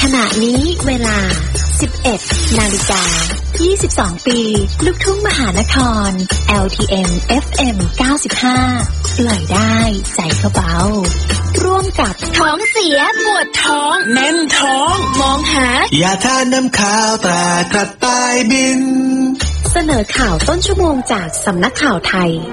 ขณะนี้เวลา 11 นาฬิกา 22 ปี ลูกทุ่งมหานคร LTM FM 95 ปล่อยได้ใจเขาเบาร่วมกับท้องเสียปวดท้องแน่นท้องมองหายาทานน้ำข้าวตรากระต่ายบินเสนอข่าวต้นชั่วโมงจากสำนักข่าวไทย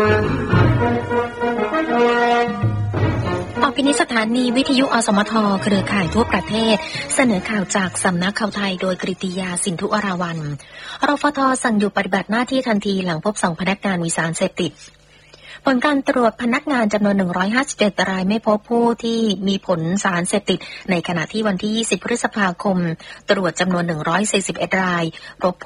อภินิสถานีวิทยุอสมทเครือข่ายทั่วประเทศเสนอข่าวจากสำนักข่าวไทยโดยกฤติยาสินธุอราวัลย์รฟท.สั่งหยุดปฏิบัติหน้าที่ทันทีหลังพบ2พนักงานมีสารเสพติดผลการตรวจพนักงานจำนวน157รายไม่พบผู้ที่มีผลสารเสพติดในขณะที่วันที่20พฤษภาคมตรวจจำนวน141รายพบ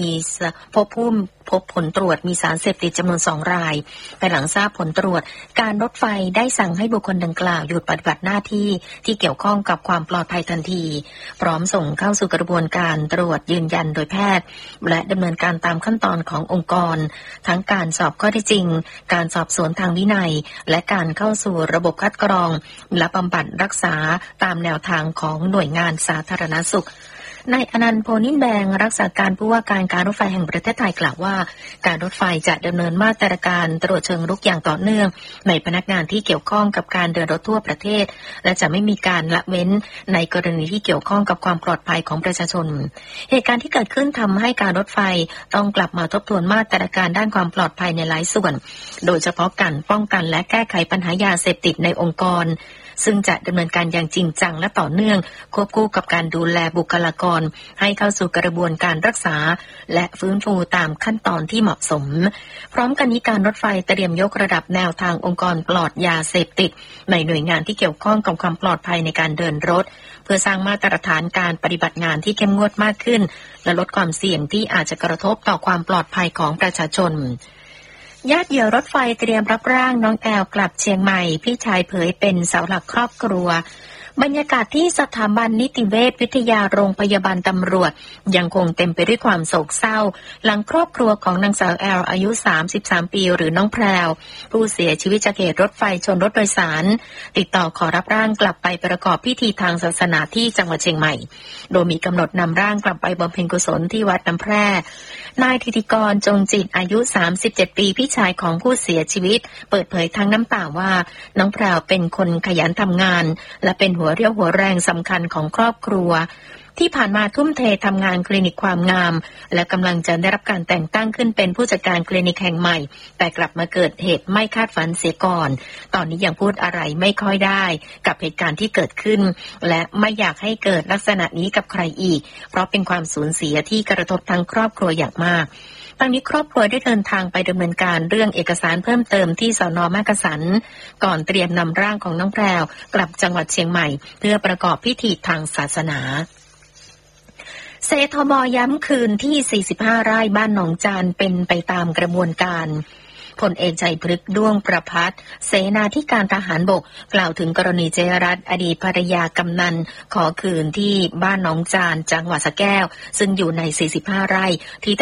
ผลตรวจมีสารเสพติดจำนวน2รายภายหลังทราบผลตรวจการรถไฟได้สั่งให้บุคคลดังกล่าวหยุดปฏิบัติหน้าที่ที่เกี่ยวข้องกับความปลอดภัยทันทีพร้อมส่งเข้าสู่กระบวนการตรวจยืนยันโดยแพทย์และดำเนินการตามขั้นตอนขององค์กรทั้งการสอบข้อเท็จจริงการสอบสวนทางวินัยและการเข้าสู่ระบบคัดกรองและบำบัดรักษาตามแนวทางของหน่วยงานสาธารณสุขนายอนันต์ โพนินแบงรักษาการผู้ว่าการรถไฟแห่งประเทศไทยกล่าวว่าการรถไฟจะดำเนินมาตรการตรวจเชิงรุกอย่างต่อเนื่องในพนักงานที่เกี่ยวข้องกับการเดินรถทั่วประเทศและจะไม่มีการละเว้นในกรณีที่เกี่ยวข้องกับความปลอดภัยของประชาชนเหตุการณ์ที่เกิดขึ้นทำให้การรถไฟต้องกลับมาทบทวนมาตรการด้านความปลอดภัยในหลายส่วนโดยเฉพาะการป้องกันและแก้ไขปัญหายาเสพติดในองค์กรซึ่งจะดำเนินการอย่างจริงจังและต่อเนื่องควบคู่กับการดูแลบุคลากรให้เข้าสู่กระบวนการรักษาและฟื้นฟูตามขั้นตอนที่เหมาะสมพร้อมกันนี้การรถไฟเตรียมยกระดับแนวทางองค์กรปลอดยาเสพติดในหน่วยงานที่เกี่ยวข้องกับความปลอดภัยในการเดินรถเพื่อสร้างมาตรฐานการปฏิบัติงานที่เข้มงวดมากขึ้นและลดความเสี่ยงที่อาจจะกระทบต่อความปลอดภัยของประชาชนญาติเหยื่อรถไฟเตรียมรับร่างน้องแอลกลับเชียงใหม่พี่ชายเผยเป็นเสาหลักครอบครัวบรรยากาศที่สถาบันนิติเวชวิทยาโรงพยาบาลตำรวจยังคงเต็มไปด้วยความโศกเศร้าหลังครอบครัวของนางสาวแอลอายุ33ปีหรือน้องแพรวผู้เสียชีวิตจากเหตุรถไฟชนรถโดยสารติดต่อขอรับร่างกลับไปประกอบพิธีทางศาสนาที่จังหวัดเชียงใหม่โดยมีกำหนดนำร่างกลับไปบำเพ็ญกุศลที่วัดน้ำแพร่นายธิติกรจงจิตอายุ37ปีพี่ชายของผู้เสียชีวิตเปิดเผยทั้งน้ำตาว่าน้องแพรวเป็นคนขยันทำงานและเป็นหัวเรี่ยวหัวแรงสำคัญของครอบครัวที่ผ่านมาทุ่มเททำงานคลินิกความงามและกำลังจะได้รับการแต่งตั้งขึ้นเป็นผู้จัดการคลินิกแห่งใหม่แต่กลับมาเกิดเหตุไม่คาดฝันเสียก่อนตอนนี้ยังพูดอะไรไม่ค่อยได้กับเหตุการณ์ที่เกิดขึ้นและไม่อยากให้เกิดลักษณะนี้กับใครอีกเพราะเป็นความสูญเสียที่กระทบทั้งครอบครัวอย่างมากตอนนี้ครอบครัวได้เดินทางไปดำเนินการเรื่องเอกสารเพิ่มเติมที่สน.มักกะสันก่อนเตรียมนำร่างของน้องแพรวกลับจังหวัดเชียงใหม่เพื่อประกอบพิธีทางศาสนาเสทบ.ย้ำคืนที่45ไร่บ้านหนองจานเป็นไปตามกระบวนการพลเอกชัยพฤกษ์ด้วงประภัสเสนาธิการทหารบกกล่าวถึงกรณีเจรัตน์อดีตภรรยากำนันขอคืนที่บ้านหนองจานจังหวัดสระแก้วซึ่งอยู่ใน45ไร่ที่